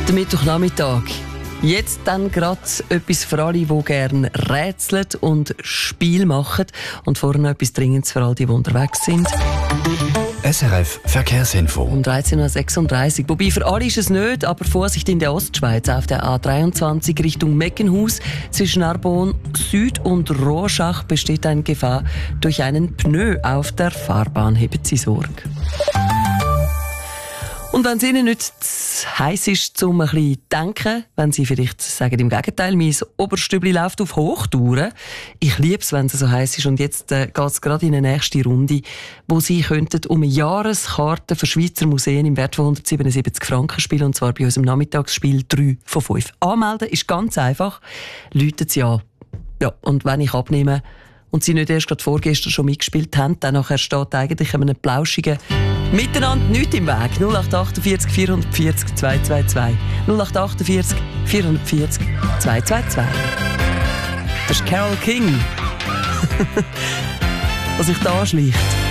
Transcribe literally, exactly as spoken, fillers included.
Der Mittwochnachmittag. Jetzt dann gerade etwas für alle, die gerne rätseln und Spiel machen. Und vorher noch etwas Dringendes für alle, die unterwegs sind. S R F Verkehrsinfo. Um dreizehn Uhr sechsunddreißig. Wobei für alle ist es nicht, aber Vorsicht in der Ostschweiz auf der A dreiundzwanzig Richtung Meckenhaus. Zwischen Arbon Süd und Rorschach besteht eine Gefahr durch einen Pneu auf der Fahrbahn. Haben Sie Sorge. Und wenn es Ihnen nicht zu heiss ist, um ein bisschen zu denken, wenn Sie vielleicht sagen, im Gegenteil, mein Oberstübli läuft auf Hochtouren. Ich liebe es, wenn es so heiß ist. Und jetzt äh, geht es gerade in eine nächste Runde, wo Sie könnten um eine Jahreskarte für Schweizer Museen im Wert von hundertsiebenundsiebzig Franken spielen. Und zwar bei unserem Nachmittagsspiel drei von fünf. Anmelden ist ganz einfach. Läuten Sie an. Ja, und wenn ich abnehme und Sie nicht erst gerade vorgestern schon mitgespielt haben, dann nachher steht eigentlich einem plauschigen Miteinander nichts im Weg. null acht achtundvierzig vierhundertvierzig zweihundertzweiundzwanzig. null acht achtundvierzig vierhundertvierzig zweihundertzweiundzwanzig. Das ist Carole King. Was sich da anschleicht.